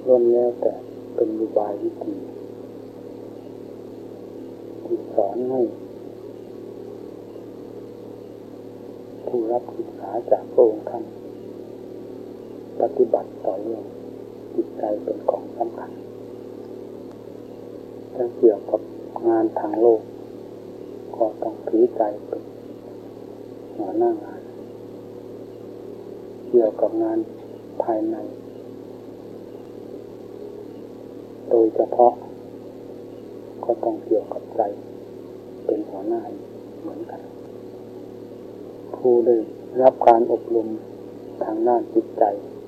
ล้วนแล้วแต่เป็นอุบายวิธีที่สอนให้ผู้รับศึกษาจากพระองค์ท่านปฏิบัติต่อเรื่องจิตใจเป็นของสำคัญถ้าเกี่ยวกับงานทางโลกก็ต้องถือใจเป็นหัวหน้างานเกี่ยวกับงานภายในโดยเฉพาะก็ต้องเกี่ยวกับใจเป็นหัวหน้าเหมือนกันผู้ได้รับการอบรมทางด้านจิตใจ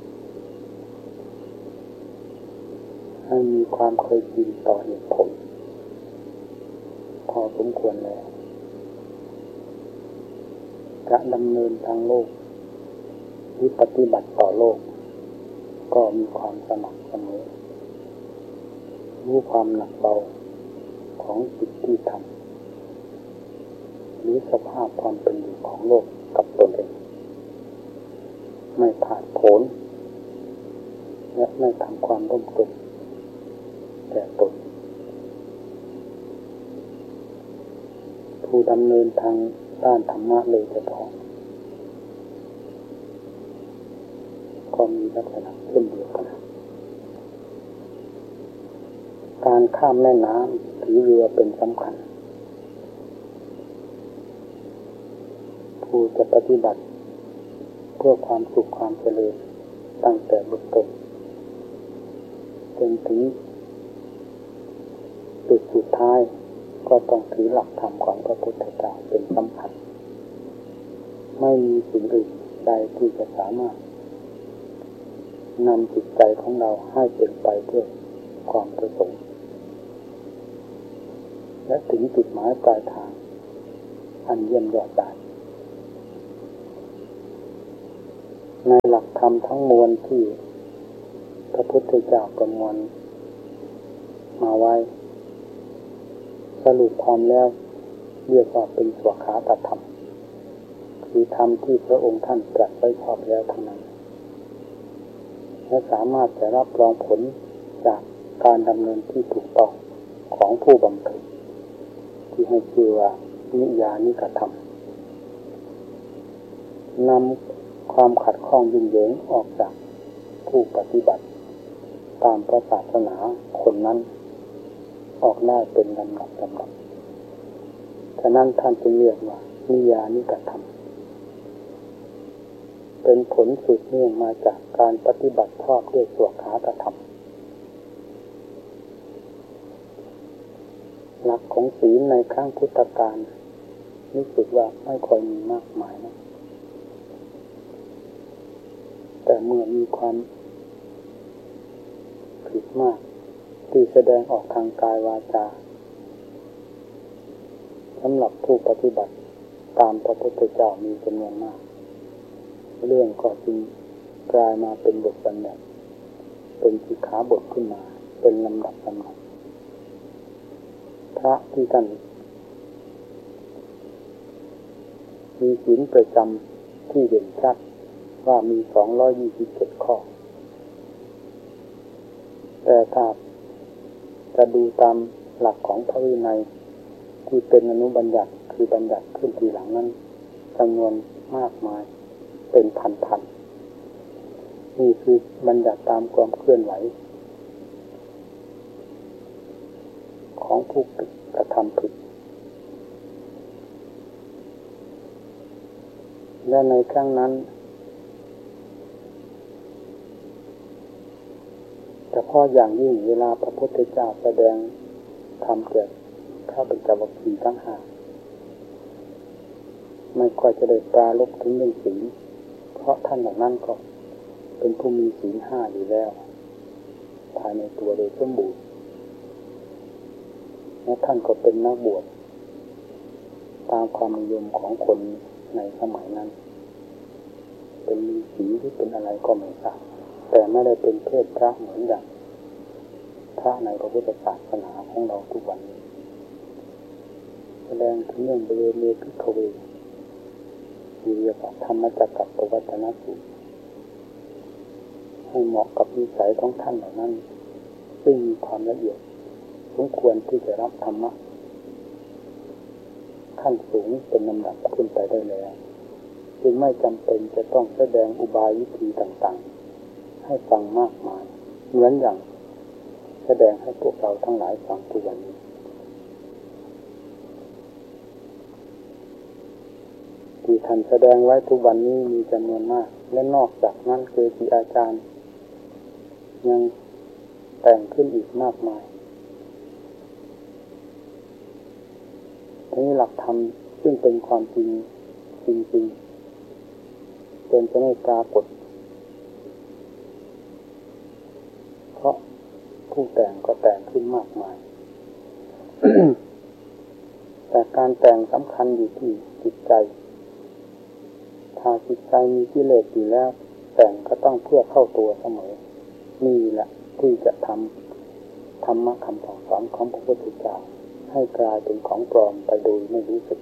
ให้มีความเคยชินต่อเหตุผลพอสมควรแล้วจะดำเนินทางโลกหรือปฏิบัติต่อโลกก็มีความสม่ำเสมอรู้ความหนักเบาของจิตที่ทำหรือสภาพความเป็นอยู่ของโลกกับตนเองไม่ผ่านผลและไม่ทำความร่มจมแก่ตนผู้ดำเนินทางด้านธรรมะเลยเฉพาะก็มีลักษณะเช่นเดียวกันการข้ามแม่น้ำถือเรือเป็นสำคัญผู้จะปฏิบัติเพื่อความสุขความเจริญตั้งแต่เบื้องต้นจนถึงจุดสุดท้ายก็ต้องถือหลักธรรมของพระพุทธเจ้าเป็นสำคัญไม่มีสิ่งอื่นใดที่จะสามารถนำจิตใจของเราให้เป็นไปเพื่อความประสงค์และถึงจุดหมายปลายทางอันเยี่ยมยอดได้ในหลักธรรมทั้งมวลที่พระพุทธเจ้าประมวลมาไว้สรุปความแล้วเรียกว่าเป็นสวขาตธรรมคือธรรมที่พระองค์ท่านตรัสไว้ชอบแล้วทั้งนั้นและสามารถจะรับรองผลจากการดำเนินที่ถูกต้องของผู้บำเพ็ญที่ให้ชื่อว่านิยานิกธรรมนำความขัดข้องยุ่งเหยิงออกจากผู้ปฏิบัติตามพระศาสนาคนนั้นออกได้เป็นลำดับฉะนั้นท่านจึงเรียกว่านิยานิกธรรมเป็นผลสืบเนื่องมาจากการปฏิบัติชอบด้วยสวขาตธรรมหลักของศีลในครั้งพุทธกาลรู้สึกว่าไม่ค่อยมีมากมายนะแต่เมื่อมีความผิดมากที่แสดงออกทางกายวาจาสำหรับผู้ปฏิบัติตามพระพุทธเจ้ามีจำนวนมากเรื่องก็จึงกลายมาเป็นบทบัญญัติเป็นสิกขาบทขึ้นมาเป็นลำดับพระที่ท่านมีศีลประจำที่เด่นชัดว่ามี227ข้อแต่ถ้าจะดูตามหลักของพระวินัยที่เป็นอนุบัญญัติคือบัญญัติขึ้นทีหลังนั้นจำนวนมากมายเป็นพันๆนี่คือบัญญัติตามความเคลื่อนไหวของผู้กระทำผิดและในครั้งนั้นเฉพาะอย่างยิ่งเวลาพระพุทธเจ้าแสดงธรรมแก่ข้าพเจ้าวัคคีย์ทั้งห้าไม่ค่อยจะได้ปรารภถึงเรื่องศีลเพราะท่านเหล่านั้นก็เป็นผู้มีศีล5อยู่แล้วภายในตัวโดยสมบูรณ์และท่านก็เป็นนักบวชตามความนิยมของคนในสมัยนั้นเป็นฤาษีหรือเป็นอะไรก็ไม่ทราบแต่ไม่ได้เป็นเพศพระเหมือนอย่างพระในพระพุทธศาสนาของเราทุกวันนี้แสดงถึงเรื่องบริเวณพิกเวที่เรียกว่าธรรมจักรปวัตตนสูตรให้เหมาะกับนิสัยของท่านเหล่านั้นซึ่งมีความละเอียดสมควรที่จะรับธรรมะขั้นสูงเป็นลำดับขึ้นไปได้แล้วจึงไม่จำเป็นจะต้องแสดงอุบายวิธีต่างๆให้ฟังมากมายเหมือนอย่างแสดงให้พวกเราทั้งหลายฟังทุกวันนี้ที่ท่านแสดงไว้ทุกวันนี้มีจำนวนมากและนอกจากนั้นเกจิอาจารย์ยังแต่งขึ้นอีกมากมายนี้หลักธรรมซึ่งเป็นความจริงจริงๆเป็นจะไม่ปรากฏเพราะผู้แต่งก็แต่งขึ้นมากมาย แต่การแต่งสำคัญอยู่ที่จิตใจถ้าจิตใจมีกิเลสอยู่แล้วแต่งก็ต้องเพื่อเข้าตัวเสมอนี่แหละที่จะทำธรรมะคำสอนของพระพุทธเจ้าให้กลายเป็นของปลอมไปโดยไม่รู้สึก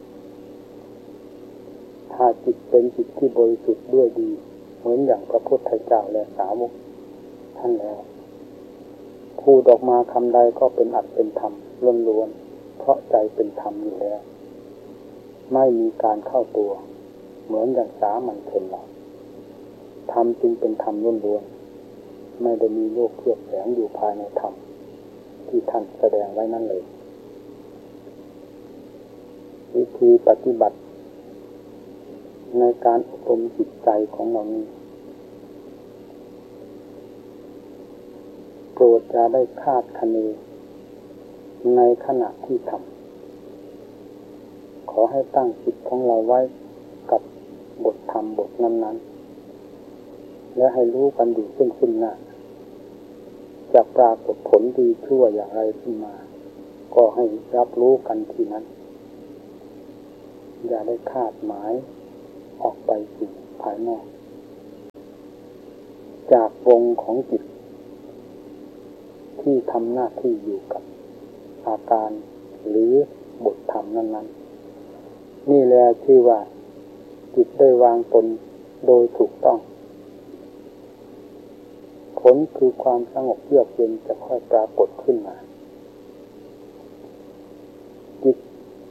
ถ้าจิตเป็นจิตที่บริสุทธิ์ด้วยดีเหมือนอย่างพระพุทธเจ้าและสาวกท่านแล้วพูดออกมาคำใดก็เป็นอัตเป็นธรรมล้วนๆเพราะใจเป็นธรรมอยู่แล้วไม่มีการเข้าตัวเหมือนอย่างสามัญชนเราธรรมจึงเป็นธรรมล้วนๆไม่ได้มีโลกเคลือบแฝงอยู่ภายในธรรมที่ท่านแสดงไว้นั่นเลยวิธีปฏิบัติในการอบรมจิตใจของเรานี้โปรดอย่าได้คาดคะเนในขณะที่ทำขอให้ตั้งจิตของเราไว้กับบทธรรมบทนั้นๆและให้รู้กันอยู่ซึ่งหน้าจะปรากฏผลดีชั่วอย่างไรขึ้นมาก็ให้รับรู้กันทีนั้นอย่าได้คาดหมายออกไปสู่ภายนอกจากวงของจิตที่ทำหน้าที่อยู่กับอาการหรือบทธรรมนั้นๆนี่แหละชื่อว่าจิตได้วางตนโดยถูกต้องผลคือความสงบเยือกเย็นจะค่อยปรากฏขึ้นมาจิต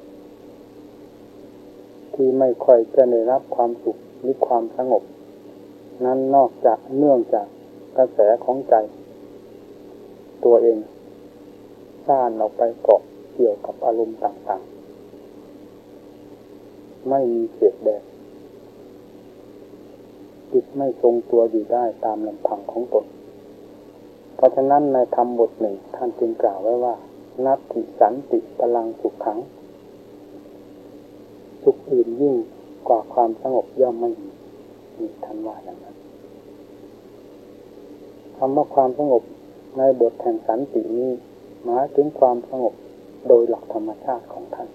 ที่ไม่ค่อยจะได้รับความสุขหรือความสงบนั้นนอกจากเนื่องจากกระแสของใจตัวเองซ่านออกไปเกาะเกี่ยวกับอารมณ์ต่างๆไม่มีเขตแดนจิตไม่ทรงตัวอยู่ได้ตามลำพังของตนเพราะฉะนั้นในธรรมบทหนึ่งท่านจึงกล่าวไว้ว่านัตถิสันติพลังสุขขังสุขอื่นยิ่งกว่าความสงบย่อมไม่มีนี่ท่านว่าอย่างนั้นคำว่าความสงบในบทแห่งสันตินี้หมายถึงความสงบโดยหลักธรรมชาติของท่าน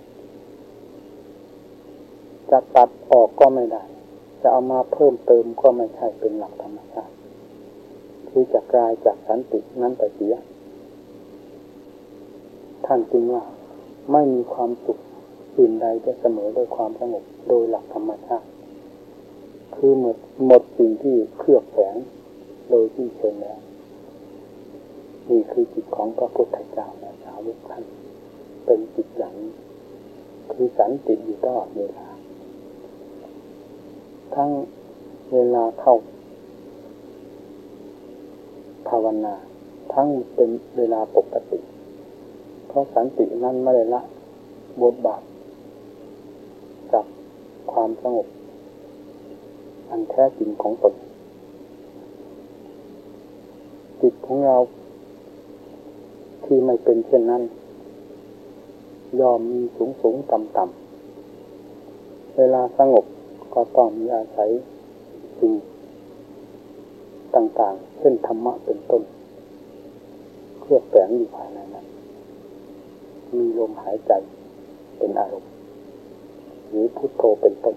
จะตัดออกก็ไม่ได้จะเอามาเพิ่มเติมก็ไม่ใช่เป็นหลักธรรมชาติคือจะกลายจากสันตินั้นไปเสียท่านจึงว่าไม่มีความสุขอื่นใดจะเสมอด้วยความสงบโดยหลักธรรมชาติคือหมดสิ่งที่เคลือบแฝงโดยที่เชิงแล้วนี่คือจิตของพระพุทธเจ้าและสาวกท่านเป็นจิตอย่างนี้คือสันติอยู่ตลอดเวลาทั้งเวลาเข้าภาวนาทั้งเป็นเวลาปกติเพราะสันตินั้นไม่ได้ละบทบาทกับความสงบอันแท้จริงของตนจิตของเราที่ไม่เป็นเช่นนั้นยอมมีสูงต่ำเวลาสงบก็ต้องมีอาศัยสิ่งต่างๆเช่นธรรมะเป็นต้นเคลือบแฝงอยู่ภายในนั้นมีลมหายใจเป็นอารมณ์หรือพุทโธเป็นต้น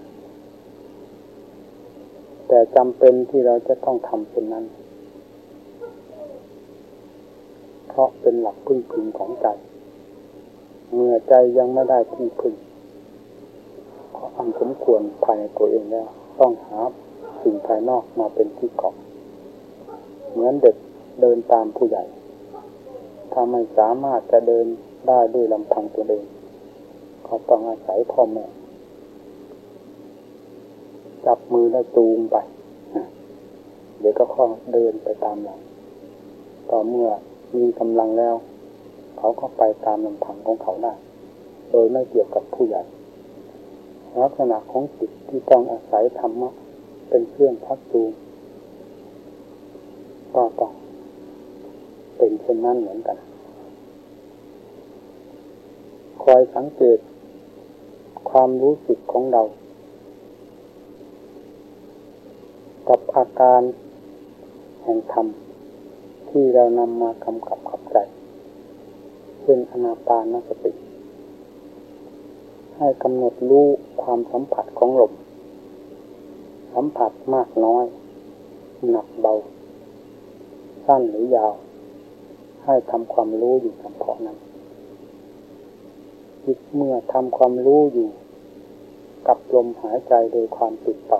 แต่จำเป็นที่เราจะต้องทำเช่นนั้นเพราะเป็นหลักพึ่งพิงของใจเมื่อใจยังไม่ได้ที่พึ่งขออันสมควรภายในตัวเองแล้วต้องหาสิ่งภายนอกมาเป็นที่เกาะเหมือนเด็กเดินตามผู้ใหญ่ถ้าไม่สามารถจะเดินได้ด้วยลำพังตัวเองก็ต้องอาศัยพ่อแม่จับมือแล้วจูงไปเดี๋ยวก็ค่อยเดินไปตามหลังต่อเมื่อมีกำลังแล้วเขาก็ไปตามลำพังของเขาได้โดยไม่เกี่ยวกับผู้ใหญ่ลักษณะของจิตที่ต้องอาศัยธรรมะเป็นเครื่องพักจูงก็ต้องเป็นเช่นนั้นเหมือนกันคอยสังเกตความรู้สึกของเรากับอาการแห่งธรรมที่เรานำมากำกับขับใจเช่นอานาปานสติให้กำหนดรู้ความสัมผัสของลมสัมผัสมากน้อยหนักเบาสั้นหรือยาวให้ทำความรู้อยู่เฉพาะนั้นจิตเมื่อทำความรู้อยู่กับลมหายใจโดยความติดต่อ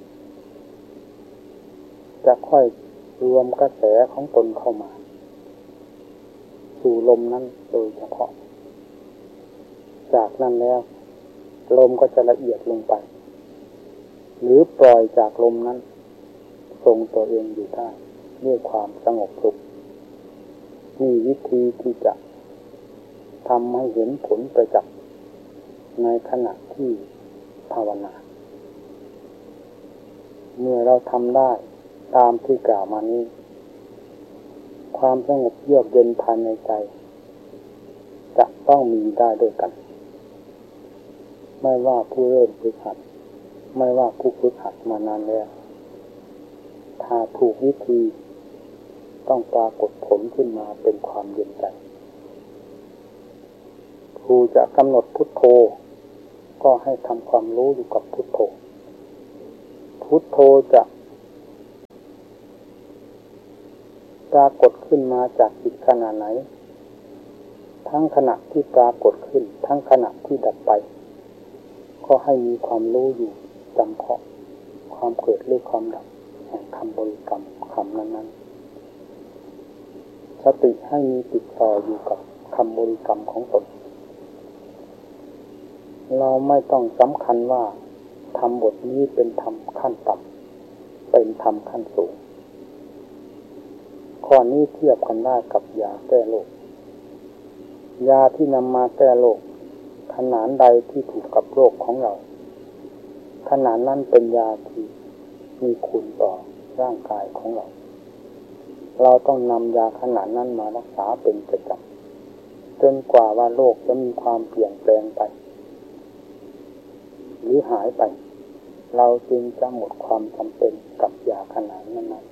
จะค่อยรวมกระแสของตนเข้ามาสู่ลมนั้นโดยเฉพาะจากนั้นแล้วลมก็จะละเอียดลงไปหรือปล่อยจากลมนั้นทรงตัวเองอยู่ได้ด้วยความสงบสุขมีวิธีที่จะทำให้เห็นผลประจักษ์ในขณะที่ภาวนาเมื่อเราทำได้ตามที่กล่าวมานี้ความสงบเยือกเย็นภายในใจจะต้องมีได้ด้วยกันไม่ว่าผู้เริ่มฝึกหัดไม่ว่าผู้ฝึกหัดมานานแล้วถ้าถูกวิธีต้องปรากฏผลขึ้นมาเป็นความเย็นใจครูจะกำหนดพุทโธก็ให้ทำความรู้อยู่กับพุทโธพุทโธจะปรากฏขึ้นมาจากจิตขณะไหนทั้งขณะที่ปรากฏขึ้นทั้งขณะที่ดับไปก็ให้มีความรู้อยู่จำเพาะความเกิดหรือความดับแห่งคำบริกรรมคำนั้นๆสติให้มีติดต่ออยู่กับคำบริกรรมของตนเราไม่ต้องสำคัญว่าธรรมบทนี้เป็นธรรมขั้นต่ำเป็นธรรมขั้นสูงข้อนี้เทียบกันได้กับยาแก้โรคยาที่นำมาแก้โรคขนาดใดที่ถูกกับโรคของเราขนาดนั้นเป็นยาที่มีคุณต่อร่างกายของเราเราต้องนำยาขนาดนั้นมารักษาเป็นประจำจนกว่าว่าโรคจะมีความเปลี่ยนแปลงไปหรือหายไปเราจึงจะหมดความจำเป็นกับยาขนาดนั้น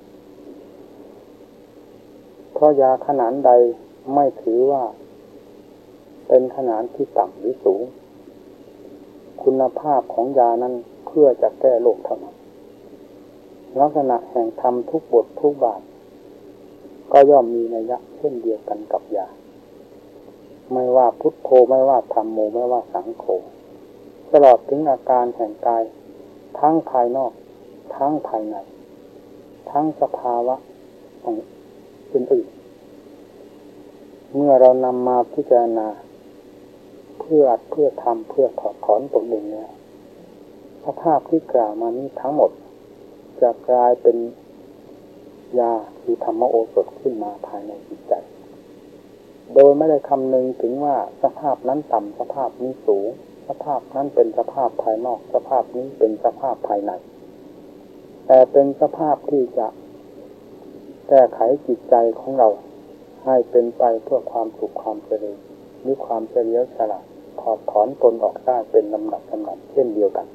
เพราะยาขนาดใดไม่ถือว่าเป็นขนาดที่ต่ำหรือสูงคุณภาพของยานั้นเพื่อจะแก้โรคเท่านั้นลักษณะแห่งธรรมทุกบททุกบาทก็ย่อมมีนัยยะเช่นเดียวกันกับยาไม่ว่าพุทโธไม่ว่าธัมโมไม่ว่าสังโฆตลอดถึงอาการแห่งกายทั้งภายนอกทั้งภายในทั้งสภาวะอื่นๆเมื่อเรานำมาพิจารณาเพื่ออัดเพื่อทำเพื่อถอดถอนตนเองแล้วสภาพที่กล่าวมานี้ทั้งหมดจะกลายเป็นยาคือธรรมโอสถขึ้นมาภายในจิตใจโดยไม่ได้คำนึงถึงว่าสภาพนั้นต่ำสภาพนี้สูงสภาพนั้นเป็นสภาพภายนอกสภาพนี้เป็นสภาพภายในแต่เป็นสภาพที่จะแก้ไขจิตใจของเราให้เป็นไปเพื่อความสุขความเจริญหรือความเฉลียวฉลาดถอดถอนตนออกได้เป็นลำดับเช่นเดียวกัน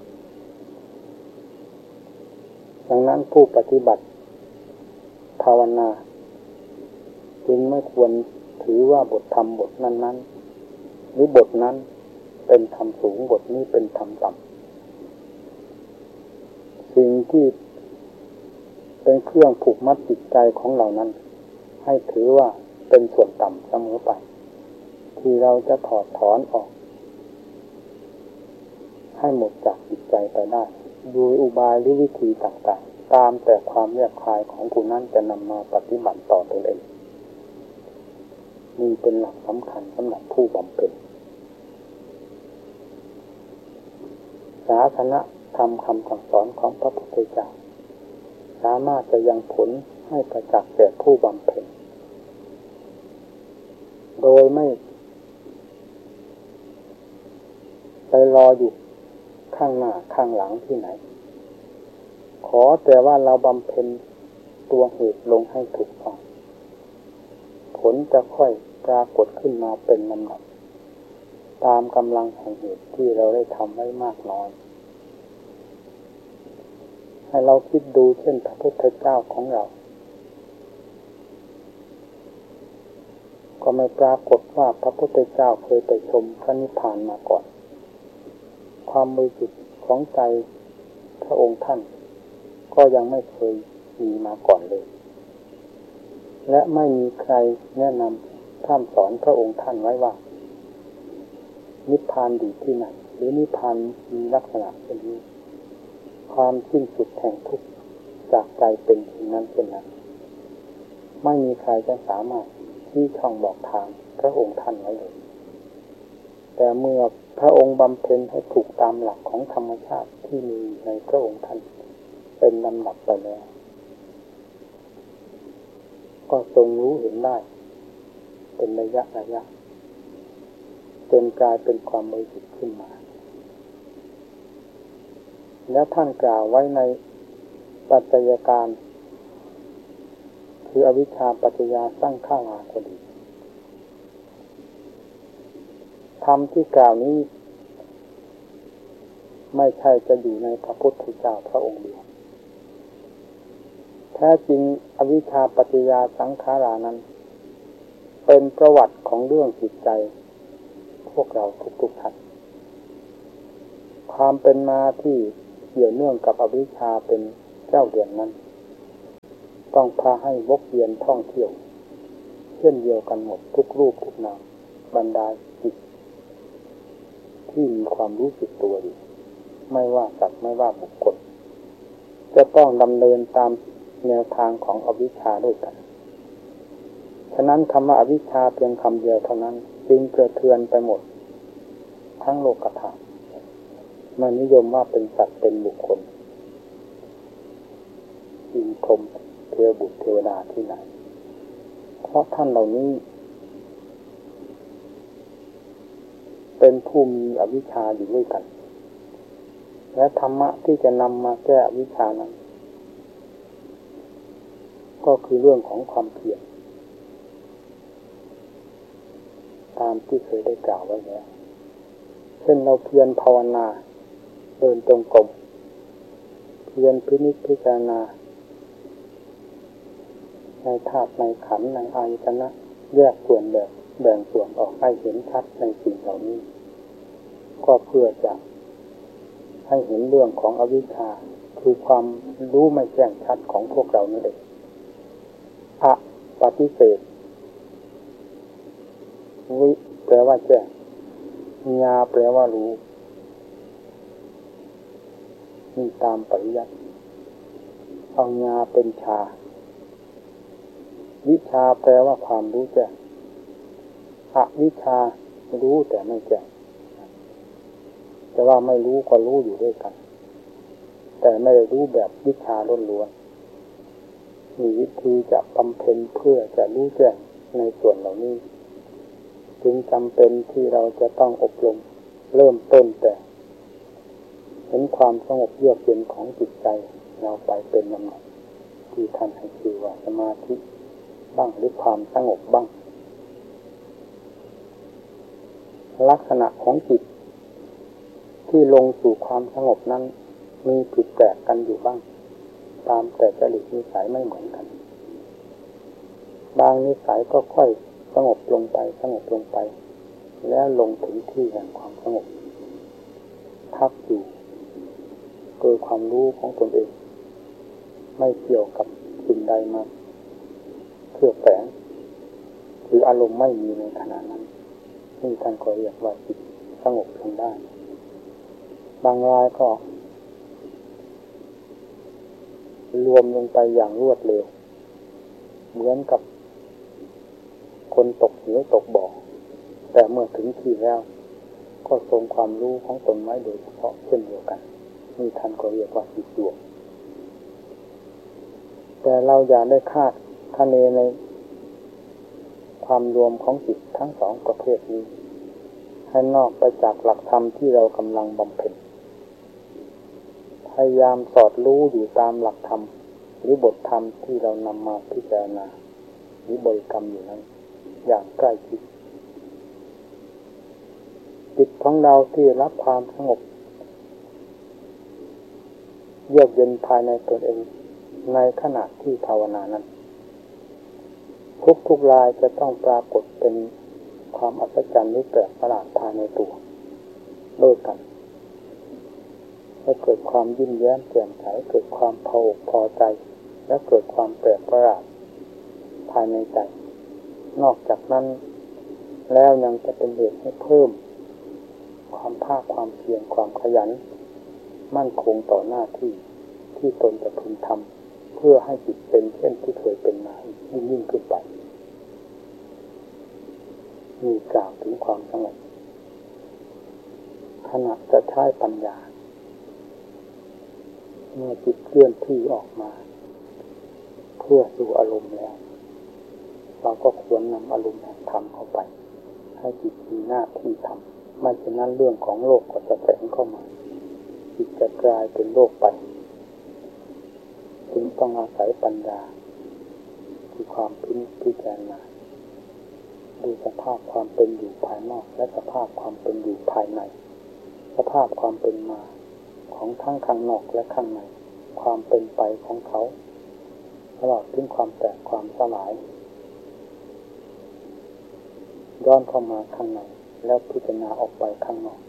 ดังนั้นผู้ปฏิบัติภาวนาจึงไม่ควรถือว่าบทธรรมบทนั้นๆหรือบทนั้นเป็นธรรมสูงบทนี้เป็นธรรมต่ำสิ่งที่เป็นเครื่องผูกมัดจิตใจของเรานั้นให้ถือว่าเป็นส่วนต่ำเสมอไปที่เราจะถอดถอนออกให้หมดจากจิตใจไปได้โดยอุบายหรือวิธีต่างๆตามแต่ความแยบคายของผู้นั้นจะนำมาปฏิบัติต่อตนเองนี่เป็นหลักสำคัญสำหรับผู้บำเพ็ญศาสนาธรรมคำสั่งสอนของพระพุทธเจ้าสามารถจะยังผลให้ประจักษ์แก่ผู้บำเพ็ญโดยไม่ไปรออยู่ข้างหน้าข้างหลังที่ไหนขอแต่ว่าเราบำเพ็ญตัวเหตุลงให้ถูกต้องผลจะค่อยปรากฏขึ้นมาเป็นลำดับตามกำลังแห่งเหตุที่เราได้ทำไว้มากน้อยให้เราคิดดูเช่นพระพุทธเจ้าของเราก็ไม่ปรากฏว่าพระพุทธเจ้าเคยไปชมพระนิพพานมาก่อนความบริสุทธิ์ของใจพระองค์ท่านก็ยังไม่เคยมีมาก่อนเลยและไม่มีใครแนะนำพร่ำสอนพระองค์ท่านไว้ว่านิพพานอยู่ที่ไหนหรือนิพพานมีลักษณะเช่นนี้ความสิ้นสุดแห่งทุกข์จากใจเป็นเช่นนั้นเช่นนั้นไม่มีใครจะสามารถชี้ช่องบอกทางพระองค์ท่านไว้เลยแต่เมื่อพระองค์บำเพ็ญให้ถูกตามหลักของธรรมชาติที่มีในพระองค์ท่านเป็นลำดับไปแล้วก็ทรงรู้เห็นได้เป็นระยะจนกลายเป็นความบริสุทธิ์ขึ้นมาแล้วท่านกล่าวไว้ในปัจจัยการคืออวิชชาปัจจยาสร้างข้าวหาคนดีธรรมที่กล่าวนี้ไม่ใช่จะอยู่ในพระพุทธเจ้าพระองค์เดียวแท้จริงอวิชชาปัจจยาสังขารานั้นเป็นประวัติของเรื่องจิตใจพวกเราทุกท่านความเป็นมาที่เกี่ยวเนื่องกับอวิชชาเป็นเจ้าเดือนนั้นต้องพาให้วกเวียนท่องเที่ยวเช่นเดียวกันหมดทุกรูปทุกนามบรรดาจิตที่มีความรู้สึกตัวอยู่ไม่ว่าสัตว์ไม่ว่าบุคคลจะต้องดำเนินตามแนวทางของอวิชชาด้วยกันฉะนั้นคำว่าอวิชชาเพียงคำเดียวเท่านั้นจึงกระเทือนไปหมดทั้งโลกธาตุไม่นิยมว่าเป็นสัตว์เป็นบุคคลอินพรหมเทวบุตรเทวดาที่ไหนเพราะท่านเหล่านี้เป็นผู้มีอวิชชาอยู่ด้วยกันและธรรมะที่จะนำมาแก้อวิชชานั้นก็คือเรื่องของความเพียรตามที่เคยได้กล่าวไว้แล้วเช่นเราเพียรภาวนาเดินจงกรมเพียรพินิจพิจารณาในธาตุในขันธ์ในอายตนะแยกส่วนแบ่งส่วนออกให้เห็นชัดในสิ่งเหล่านี้ก็เพื่อจะให้เห็นเรื่องของอวิชชาคือความรู้ไม่แจ้งชัดของพวกเรานั่นเองอะปฏิเสธวิแปลว่าแจ้งญาแปลว่ารู้มีตามปริยัติเอาญาเป็นชาวิชาแปลว่าความรู้แจ้งอวิชชารู้แต่ไม่แจ้งแต่ว่าไม่รู้ก็รู้อยู่ด้วยกันแต่ไม่ได้รู้แบบวิชาล้วนๆมีวิธีจะบำเพ็ญเพื่อจะรู้แจ้งในส่วนเหล่านี้จึงจำเป็นที่เราจะต้องอบรมเริ่มต้นแต่เห็นความสงบเยือกเย็นของจิตใจเราไปเป็นลำดับที่ท่านให้ชื่อว่าสมาธิบ้างหรือความสงบบ้างลักษณะของจิตที่ลงสู่ความสงบนั้นมีผิดแปลกกันอยู่บ้างตามแต่จริตนิสัยไม่เหมือนกันบางนิสัยก็ค่อยสงบลงไปแล้วลงถึงที่แห่งความสงบพักอยู่โดยความรู้ของตนเองไม่เกี่ยวกับสิ่งใดมาเคลือบแฝงหรืออารมณ์ไม่มีในขณะนั้นนี่ท่านก็เรียกว่าจิตสงบลงได้บางรายก็รวมลงไปอย่างรวดเร็วเหมือนกับคนตกเหวตกบ่อแต่เมื่อถึงที่แล้วก็ทรงความรู้ของตนไว้โดยเฉพาะเช่นเดียวกันนี่ท่านก็เรียกว่าจิตรวมแต่เราอย่าได้คาดคะเนในความรวมของจิตทั้งสองประเภทนี้ให้นอกไปจากหลักธรรมที่เรากำลังบำเพ็ญพยายามสอดรู้อยู่ตามหลักธรรมหรือบทธรรมที่เรานำมาพิจารณาหรือบริกรรมอยู่นั้นอย่างใกล้ชิดจิตของเราที่รับความสงบเยือกเย็นภายในตนเองในขณะที่ภาวนานั้นทุกรายจะต้องปรากฏเป็นความอัศจรรย์หรือแปลกประหลาดภายในตัวด้วยกันและเกิดความยิ้มแย้มแจ่มใสเกิดความพออกพอใจและเกิดความแปลกประหลาดภายในใจนอกจากนั้นแล้วยังจะเป็นเหตุให้เพิ่มความภาคความเพียรความขยันมั่นคงต่อหน้าที่ที่ตนจะพึงทำเพื่อให้จิตเป็นเช่นที่เคยเป็นมายิ่งขึ้นไปมีกล่าวถึงความสงบขณะจะใช้ปัญญาเมื่อจิตเคลื่อนที่ออกมาเพื่อสู่อารมณ์แล้วเราก็ควรนำอารมณ์แห่งธรรมเข้าไปให้จิตมีหน้าที่ทำไม่เช่นนั้นเรื่องของโลกก็จะแฝงเข้ามาจิตจะกลายเป็นโลกไปจึงต้องอาศัยปัญญาคือความพิจารณาดูสภาพความเป็นอยู่ภายนอกและสภาพความเป็นอยู่ภายในสภาพความเป็นมาของทั้งข้างนอกและข้างในความเป็นไปของเขาตลอดถึงความแตกความสลายย้อนเข้ามาข้างในแล้วพิจารณาออกไปข้างนอก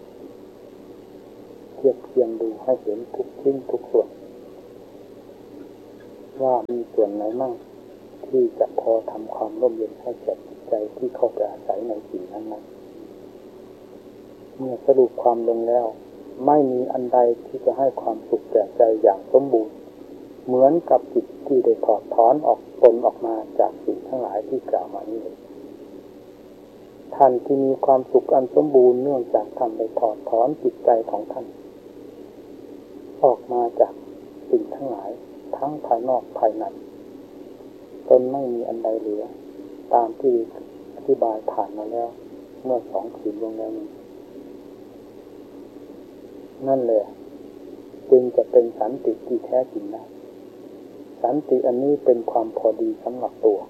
เทียบเทียงดูให้เห็นทุกชิ้นทุกส่วนว่ามีส่วนไหนมั่งที่จะพอทำความร่มเย็นให้แก่จิตใจที่เข้าไปอาศัยในสิ่งนั้นๆเมื่อสรุปความลงแล้วไม่มีอันใดที่จะให้ความสุขแก่ใจอย่างสมบูรณ์เหมือนกับจิตที่ได้ถอดถอนออกตนออกมาจากสิ่งทั้งหลายที่กล่าวมานี้เลยท่านที่มีความสุขอันสมบูรณ์เนื่องจากท่านได้ถอดถอนจิตใจของท่านออกมาจากสิ่งทั้งหลายทั้งภายนอกภายในจนไม่มีอันใดเหลือตามที่อธิบายผ่านมาแล้วเมื่อ2 คืนลงแล้วนี้นั่นแหละจึงจะเป็นสันติที่แท้จริงนะสันติอันนี้เป็นความพอดีสำหรับตัว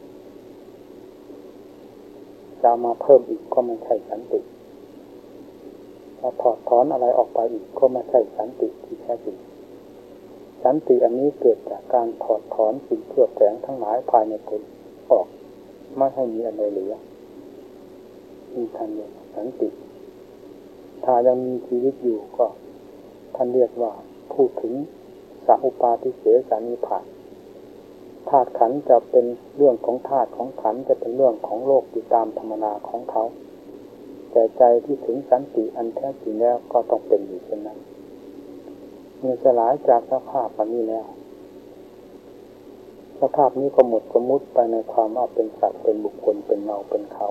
จะมาเพิ่มอีกก็ไม่ใช่สันติถ้าถอดถอนอะไรออกไปอีกก็ไม่ใช่สันติที่แท้จริงสันติอันนี้เกิดจากการถอดถอนสิ่งเคลือบแฝงทั้งหลายภายในตนออกไม่ให้มีอะไรเหลือมีทันเรียกสันติถ้ายังมีชีวิตอยู่ก็ท่านเรียกว่าพูดถึงสัพพุปาทิเสสนิพพานธาตุขันธ์จะเป็นเรื่องของธาตุของขันธ์จะเป็นเรื่องของโลกอยู่ตามธรรมนาของเขาแต่ใจที่ถึงสันติอันแท้จริงแล้วก็ต้องเป็นอยู่เช่นนั้นเมื่อสลายจากสภาพอันนี้แล้วสภาพนี้ก็หมดสมมุติไปในความว่าเป็นสัตว์เป็นบุคคลเป็นเราเป็นเขา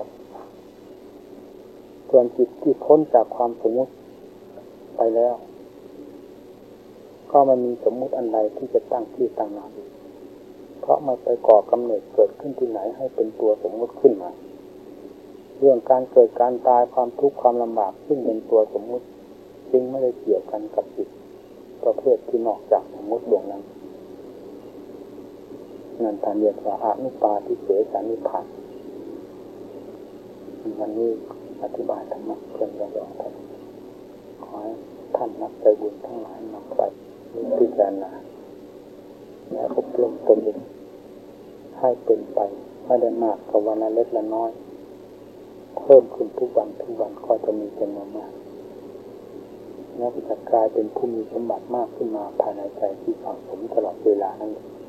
ส่วนจิตที่พ้นจากความสมมุติไปแล้วก็มันมีสมมุติอันใดที่จะตั้งที่ตั้งหน้าเพราะมันไปก่อกำเนิดเกิดขึ้นที่ไหนให้เป็นตัวสมมุติขึ้นมาเรื่องการเกิดการตายความทุกข์ความลำบากซึ่งเป็นตัวสมมุติจึงไม่ได้เกี่ยวกันกับจิตประเภทที่นอกจากสมมุติดวงนั้นนั่นท่านเรียกว่าอนุปาทิเสสนิพพานวันนี้อธิบายธรรมะเพื่อนย่อๆท่านขอให้ท่านนักใจบุญทั้งหลายนำไปพิจารณาและอบรมตนเองให้เป็นไปไม่ได้มากกว่าวันละเล็กละน้อยเพิ่มขึ้นทุกวันก็จะมีจำนวนมากแล้วจะกลายเป็นผู้มีสมบัติมากขึ้นมาภายในใจที่ฝังผมตลอดเวลานั่นเอง